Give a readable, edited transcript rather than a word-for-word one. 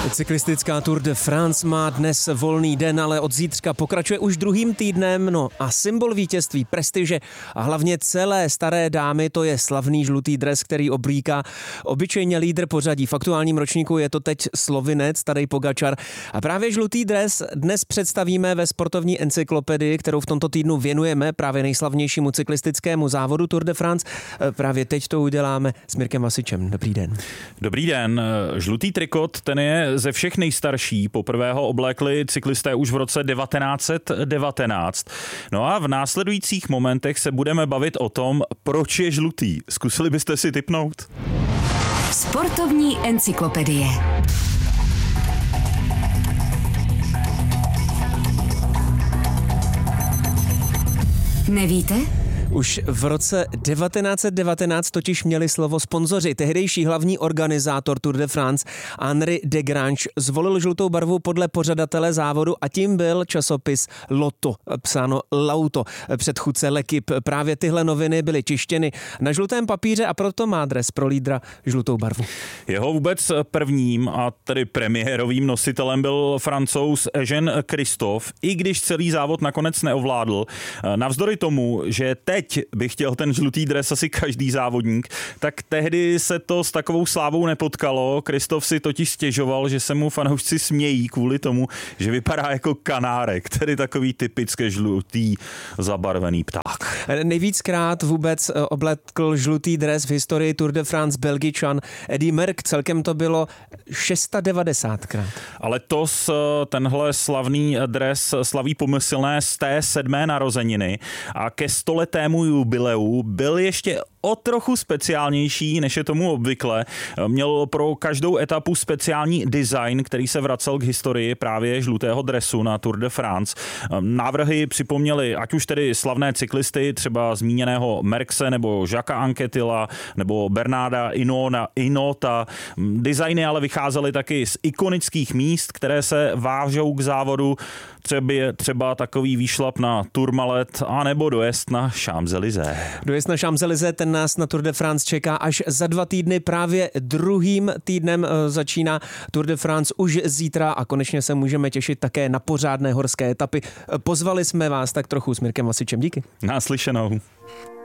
Cyklistická Tour de France má dnes volný den, ale od zítřka pokračuje už druhým týdnem. No a symbol vítězství, prestiže a hlavně celé staré dámy, to je slavný žlutý dres, který oblíká obyčejně lídr pořadí. V aktuálním ročníku je to teď Slovinec Tadej Pogačar. A právě žlutý dres dnes představíme ve sportovní encyklopedii, kterou v tomto týdnu věnujeme právě nejslavnějšímu cyklistickému závodu Tour de France. Právě teď to uděláme s Mirkem Vasičem. Dobrý den. Dobrý den. Žlutý trikot, ten je ze všech nejstarší. Poprvé ho oblékli cyklisté už v roce 1919. No a v následujících momentech se budeme bavit o tom, proč je žlutý. Zkusili byste si tipnout? Sportovní encyklopedie. Nevíte? Už v roce 1919 totiž měli slovo sponzoři. Tehdejší hlavní organizátor Tour de France Henri Desgrange zvolil žlutou barvu podle pořadatele závodu a tím byl časopis Lotto, psáno L'Auto, předchůdce L'Équipe. Právě tyhle noviny byly tištěny na žlutém papíře a proto má dres pro lídra žlutou barvu. Jeho vůbec prvním a tedy premiérovým nositelem byl Francouz Eugène Christophe, i když celý závod nakonec neovládl. Navzdory tomu, že teď by chtěl ten žlutý dres asi každý závodník, tak tehdy se to s takovou slávou nepotkalo. Christophe si totiž stěžoval, že se mu fanoušci smějí kvůli tomu, že vypadá jako kanárek, tedy takový typicky žlutý zabarvený pták. Nejvíckrát vůbec oblékl žlutý dres v historii Tour de France Belgičan Eddy Merckx, celkem to bylo 690krát. A letos tenhle slavný dres slaví pomyslné z té 7. narozeniny a ke 100letému jubileu byl ještě o trochu speciálnější, než je tomu obvykle. Měl pro každou etapu speciální design, který se vracel k historii právě žlutého dresu na Tour de France. Návrhy připomněly ať už tedy slavné cyklisty, třeba zmíněného Merckxe nebo Jacquesa Anquetyla nebo Bernarda Hinaulta. Designy ale vycházely taky z ikonických míst, které se vážou k závodu, třeba takový výšlap na Tourmalet a nebo dojezd na Champs-Élysées. Dojezd na Champs-Élysées, ten nás na Tour de France čeká až za 2 týdny. Právě druhým týdnem začíná Tour de France už zítra a konečně se můžeme těšit také na pořádné horské etapy. Pozvali jsme vás tak trochu s Mirkem Vasičem. Díky. Naslyšenou.